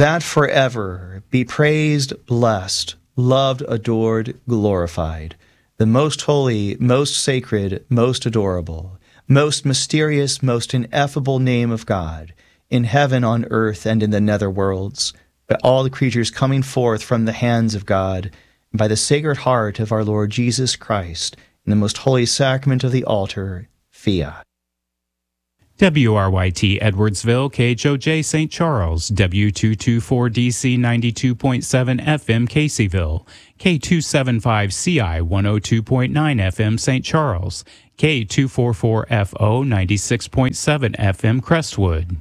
that forever be praised, blessed, loved, adored, glorified, the most holy, most sacred, most adorable, most mysterious, most ineffable name of God, in heaven, on earth, and in the nether worlds, by all the creatures coming forth from the hands of God, and by the Sacred Heart of our Lord Jesus Christ, in the most holy sacrament of the altar, Fiat. WRYT Edwardsville, KHOJ St. Charles, W224DC 92.7 FM Caseyville, K275CI 102.9 FM St. Charles, K244FO 96.7 FM Crestwood.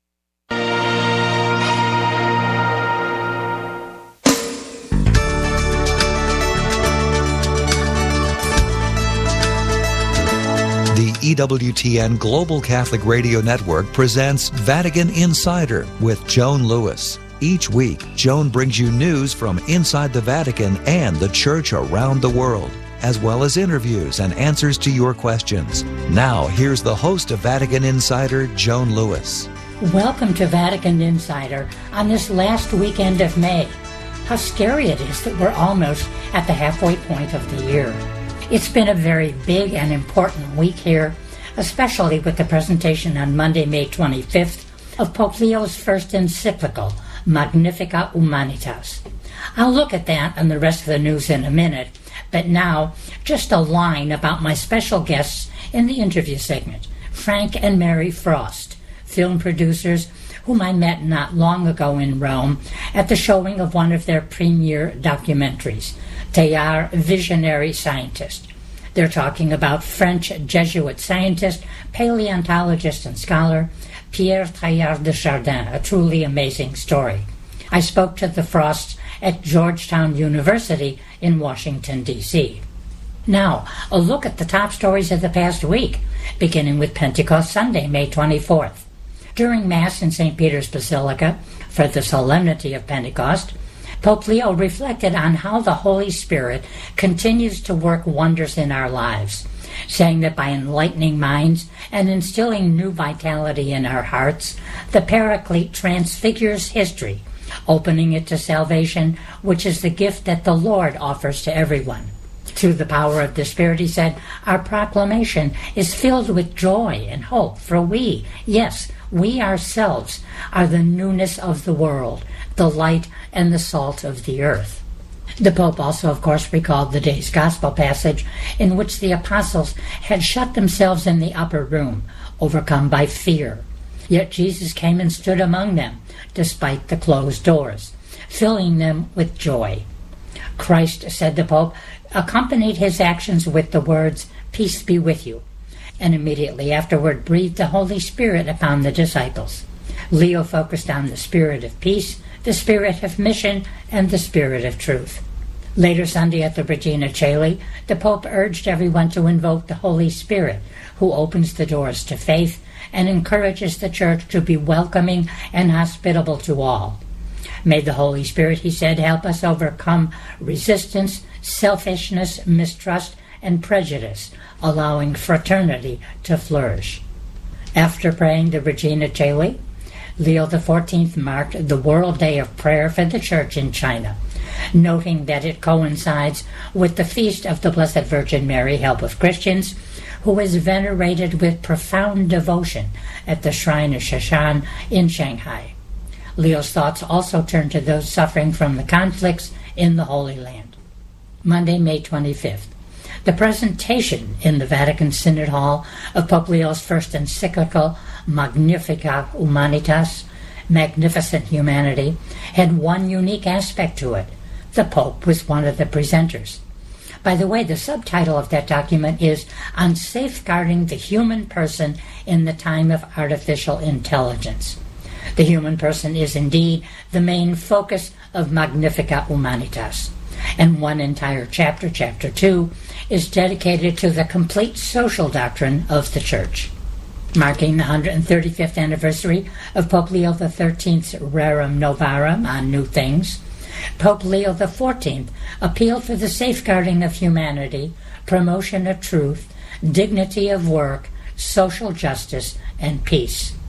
The EWTN Global Catholic Radio Network presents Vatican Insider with Joan Lewis. Each week, Joan brings you news from inside the Vatican and the Church around the world, as well as interviews and answers to your questions. Now, here's the host of Vatican Insider, Joan Lewis. Welcome to Vatican Insider on this last weekend of May. How scary it is that we're almost at the halfway point of the year. It's been a very big and important week here, especially with the presentation on Monday, May 25th, of Pope Leo's first encyclical, Magnificat Humanitas. I'll look at that and the rest of the news in a minute, but now, just a line about my special guests in the interview segment, Frank and Mary Frost, film producers whom I met not long ago in Rome at the showing of one of their premiere documentaries, Teilhard, Visionary Scientist. They're talking about French Jesuit scientist, paleontologist, and scholar Pierre Teilhard de Chardin, a truly amazing story. I spoke to the Frosts at Georgetown University in Washington, D.C. Now, a look at the top stories of the past week, beginning with Pentecost Sunday, May 24th. During Mass in St. Peter's Basilica for the Solemnity of Pentecost, Pope Leo reflected on how the Holy Spirit continues to work wonders in our lives, saying that by enlightening minds and instilling new vitality in our hearts, the Paraclete transfigures history, opening it to salvation, which is the gift that the Lord offers to everyone. Through the power of the Spirit, he said, our proclamation is filled with joy and hope, for we, yes, we ourselves are the newness of the world, the light and the salt of the earth. The Pope also, of course, recalled the day's Gospel passage in which the apostles had shut themselves in the upper room, overcome by fear. Yet Jesus came and stood among them, despite the closed doors, filling them with joy. Christ, said the Pope, accompanied his actions with the words, "Peace be with you," and immediately afterward breathed the Holy Spirit upon the disciples. Leo focused on the spirit of peace, the spirit of mission, and the spirit of truth. Later Sunday at the Regina Coeli, the Pope urged everyone to invoke the Holy Spirit, who opens the doors to faith and encourages the Church to be welcoming and hospitable to all. May the Holy Spirit, he said, help us overcome resistance, selfishness, mistrust, and prejudice, allowing fraternity to flourish. After praying the Regina Coeli, Leo XIV marked the World Day of Prayer for the Church in China, noting that it coincides with the feast of the Blessed Virgin Mary, Help of Christians, who is venerated with profound devotion at the Shrine of Shashan in Shanghai. Leo's thoughts also turn to those suffering from the conflicts in the Holy Land. Monday, May 25th. The presentation in the Vatican Synod Hall of Pope Leo's first encyclical, Magnificat Humanitas, Magnificent Humanity, had one unique aspect to it. The Pope was one of the presenters. By the way, the subtitle of that document is On Safeguarding the Human Person in the Time of Artificial Intelligence. The human person is indeed the main focus of Magnificat Humanitas, and one entire chapter, Chapter 2, is dedicated to the complete social doctrine of the Church. Marking the 135th anniversary of Pope Leo XIII's Rerum Novarum on New Things, Pope Leo XIV appealed for the safeguarding of humanity, promotion of truth, dignity of work, social justice, and peace.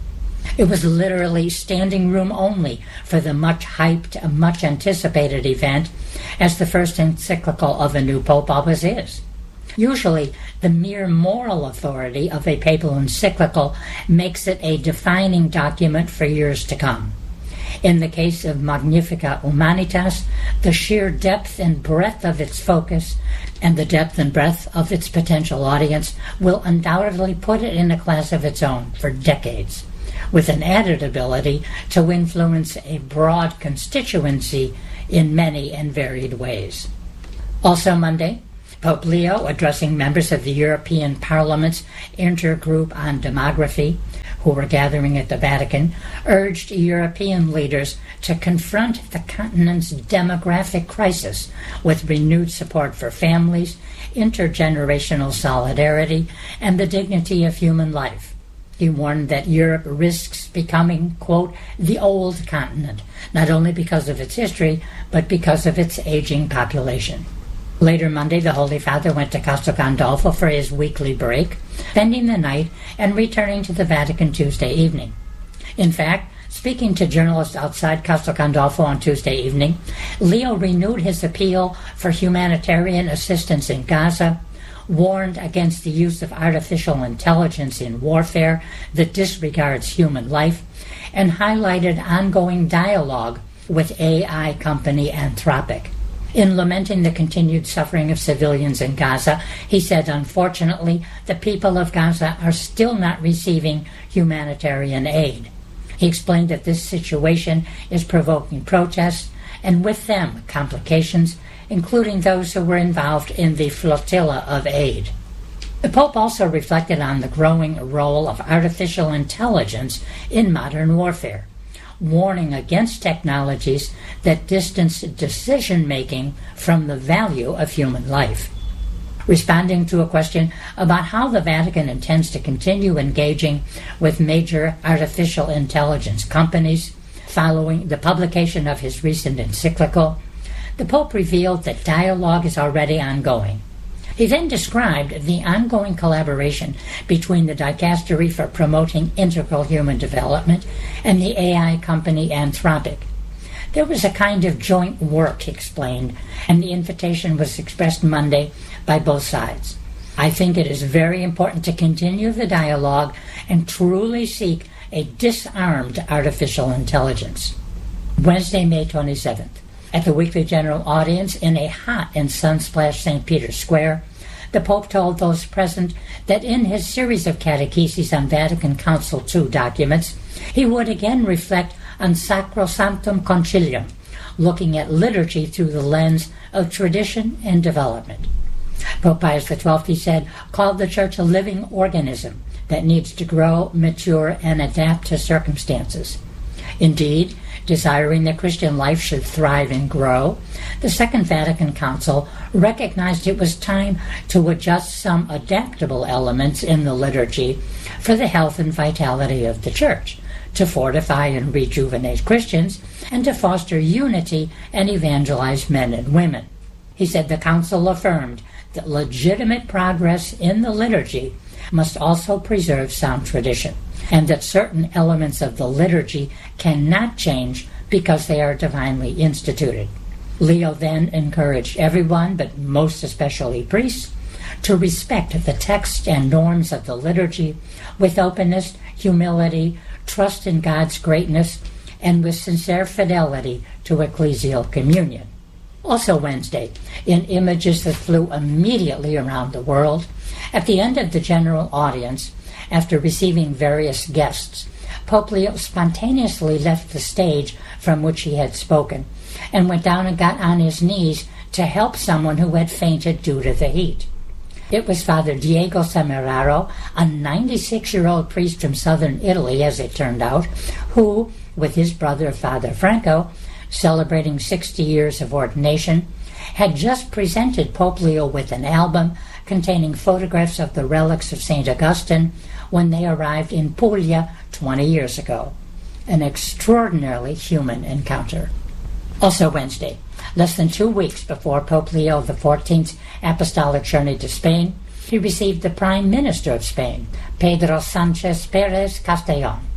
It was literally standing room only for the much-hyped, much-anticipated event, as the first encyclical of a new pope always is. Usually, the mere moral authority of a papal encyclical makes it a defining document for years to come. In the case of Magnificat Humanitas, the sheer depth and breadth of its focus and the depth and breadth of its potential audience will undoubtedly put it in a class of its own for decades, with an added ability to influence a broad constituency in many and varied ways. Also Monday, Pope Leo, addressing members of the European Parliament's Intergroup on Demography, who were gathering at the Vatican, urged European leaders to confront the continent's demographic crisis with renewed support for families, intergenerational solidarity, and the dignity of human life. He warned that Europe risks becoming, quote, the old continent, not only because of its history, but because of its aging population. Later Monday, the Holy Father went to Castel Gandolfo for his weekly break, spending the night and returning to the Vatican Tuesday evening. In fact, speaking to journalists outside Castel Gandolfo on Tuesday evening, Leo renewed his appeal for humanitarian assistance in Gaza, warned against the use of artificial intelligence in warfare that disregards human life, and highlighted ongoing dialogue with AI company Anthropic. In lamenting the continued suffering of civilians in Gaza, he said, unfortunately, the people of Gaza are still not receiving humanitarian aid. He explained that this situation is provoking protests, and with them, complications, including those who were involved in the flotilla of aid. The Pope also reflected on the growing role of artificial intelligence in modern warfare, warning against technologies that distance decision-making from the value of human life. Responding to a question about how the Vatican intends to continue engaging with major artificial intelligence companies following the publication of his recent encyclical, the Pope revealed that dialogue is already ongoing. He then described the ongoing collaboration between the Dicastery for Promoting Integral Human Development and the AI company Anthropic. There was a kind of joint work, he explained, and the invitation was expressed Monday by both sides. I think it is very important to continue the dialogue and truly seek a disarmed artificial intelligence. Wednesday, May 27th. At the weekly general audience in a hot and sun-splashed St. Peter's Square, the Pope told those present that in his series of catecheses on Vatican Council II documents, he would again reflect on Sacrosanctum Concilium, looking at liturgy through the lens of tradition and development. Pope Pius XII, he said, called the Church a living organism that needs to grow, mature, and adapt to circumstances. Indeed, desiring that Christian life should thrive and grow, the Second Vatican Council recognized it was time to adjust some adaptable elements in the liturgy for the health and vitality of the Church, to fortify and rejuvenate Christians, and to foster unity and evangelize men and women. He said the Council affirmed that legitimate progress in the liturgy must also preserve sound tradition, and that certain elements of the liturgy cannot change because they are divinely instituted. Leo then encouraged everyone, but most especially priests, to respect the text and norms of the liturgy with openness, humility, trust in God's greatness, and with sincere fidelity to ecclesial communion. Also Wednesday, in images that flew immediately around the world, at the end of the general audience, after receiving various guests, Pope Leo spontaneously left the stage from which he had spoken and went down and got on his knees to help someone who had fainted due to the heat. It was Father Diego Semeraro, a 96-year-old priest from southern Italy, as it turned out, who, with his brother Father Franco, celebrating 60 years of ordination, had just presented Pope Leo with an album containing photographs of the relics of St. Augustine when they arrived in Puglia 20 years ago. An extraordinarily human encounter. Also Wednesday, less than 2 weeks before Pope Leo XIV's apostolic journey to Spain, he received the Prime Minister of Spain, Pedro Sanchez Perez Castellón.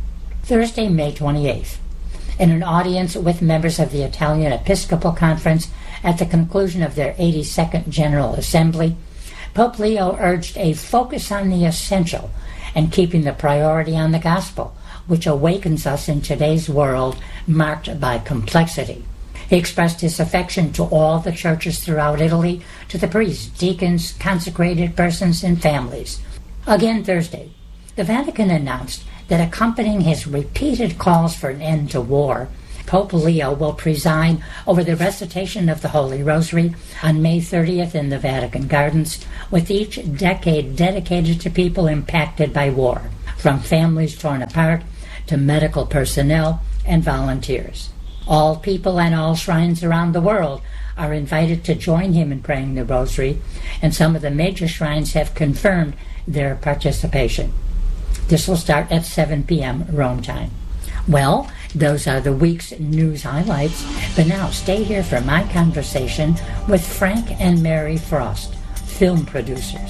Thursday, May 28th. In an audience with members of the Italian Episcopal Conference at the conclusion of their 82nd General Assembly, Pope Leo urged a focus on the essential and keeping the priority on the gospel, which awakens us in today's world marked by complexity. He expressed his affection to all the churches throughout Italy, to the priests, deacons, consecrated persons, and families. Again Thursday, the Vatican announced that accompanying his repeated calls for an end to war, Pope Leo will preside over the recitation of the Holy Rosary on May 30th in the Vatican Gardens, with each decade dedicated to people impacted by war, from families torn apart to medical personnel and volunteers. All people and all shrines around the world are invited to join him in praying the Rosary, and some of the major shrines have confirmed their participation. This will start at 7 p.m. Rome time. Well, those are the week's news highlights, but now stay here for my conversation with Frank and Mary Frost, film producers.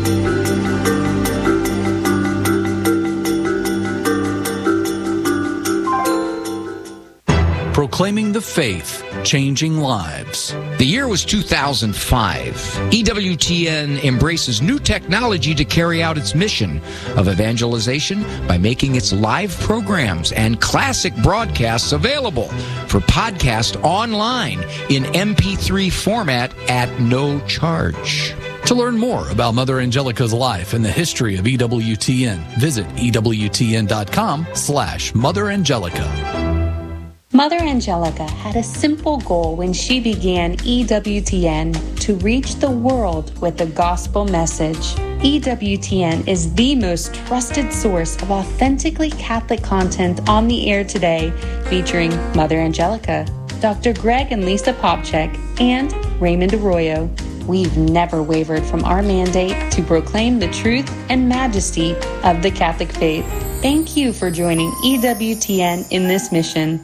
Proclaiming the faith, changing lives. The year was 2005. EWTN embraces new technology to carry out its mission of evangelization by making its live programs and classic broadcasts available for podcast online in MP3 format at no charge. To learn more about Mother Angelica's life and the history of EWTN, visit EWTN.com/Mother Angelica. Mother Angelica had a simple goal when she began EWTN: to reach the world with the gospel message. EWTN is the most trusted source of authentically Catholic content on the air today, featuring Mother Angelica, Dr. Greg and Lisa Popchak, and Raymond Arroyo. We've never wavered from our mandate to proclaim the truth and majesty of the Catholic faith. Thank you for joining EWTN in this mission.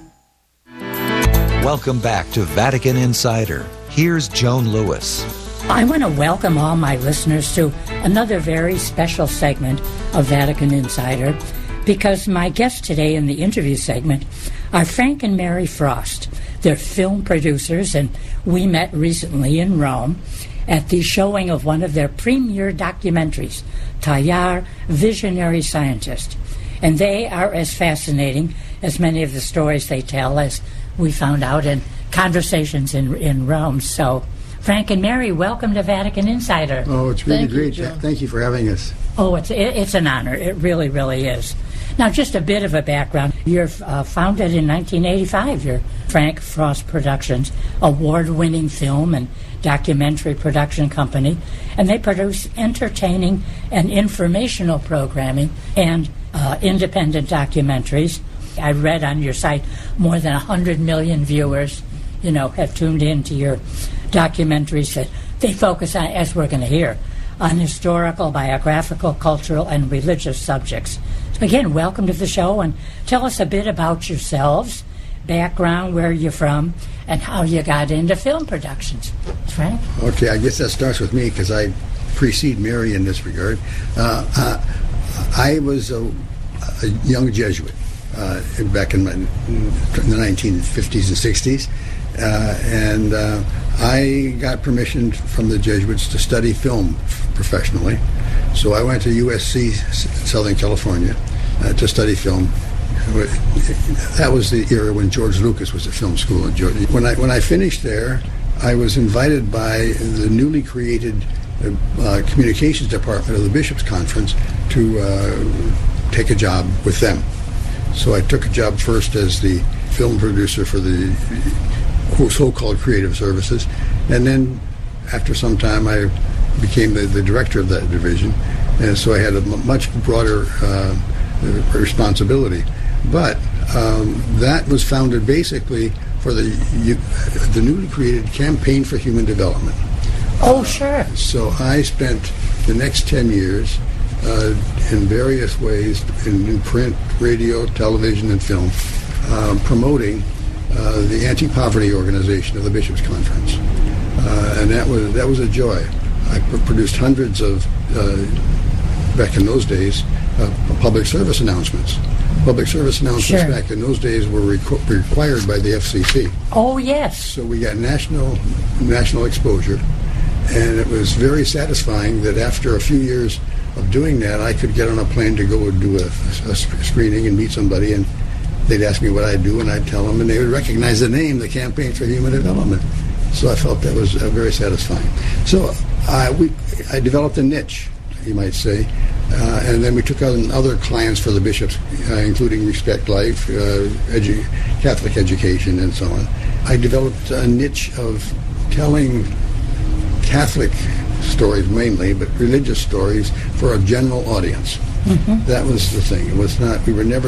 Welcome back to Vatican Insider. Here's Joan Lewis. I want to welcome all my listeners to another very special segment of Vatican Insider, because my guests today in the interview segment are Frank and Mary Frost. They're film producers, and we met recently in Rome at the showing of one of their premier documentaries, Tallar, Visionary Scientist. And they are as fascinating as many of the stories they tell, as we found out in conversations in Rome. So, Frank and Mary, welcome to Vatican Insider. Oh, it's really great. Thank you for having us. Oh, it's an honor. It really, really is. Now, just a bit of a background. You're founded in 1985. You're Frank Frost Productions, award-winning film and documentary production company, and they produce entertaining and informational programming and independent documentaries. I read on your site more than 100 million viewers, have tuned in to your documentaries that they focus on, as we're going to hear, on historical, biographical, cultural, and religious subjects. So again, welcome to the show, and tell us a bit about yourselves, background, where you're from, and how you got into film productions. Frank? Okay, I guess that starts with me because I precede Mary in this regard. I was a young Jesuit back in the 1950s and 60s, and I got permission from the Jesuits to study film professionally. So I went to USC Southern California to study film. That was the era when George Lucas was at film school in Georgia. When I finished there, I was invited by the newly created communications department of the Bishops' Conference to take a job with them. So I took a job first as the film producer for the so-called creative services, and then after some time I became the director of that division, and so I had a much broader responsibility. But that was founded basically for the newly created Campaign for Human Development. Oh, sure. So I spent the next 10 years in various ways, in print, radio, television, and film, promoting the anti-poverty organization of the Bishops' Conference, and that was a joy. I produced hundreds of, back in those days, public service announcements public service announcements back in those days were required by the FCC. Oh, yes. So we got national exposure, and it was very satisfying that after a few years of doing that, I could get on a plane to go and do a screening and meet somebody, and they'd ask me what I'd do, and I'd tell them, and they would recognize the name, the Campaign for Human Development. So I felt that was very satisfying. So I developed a niche, you might say, and then we took on other clients for the bishops, including Respect Life, Catholic education, and so on. I developed a niche of telling Catholic stories mainly, but religious stories for a general audience. Mm-hmm. That was the thing. It was not. We were never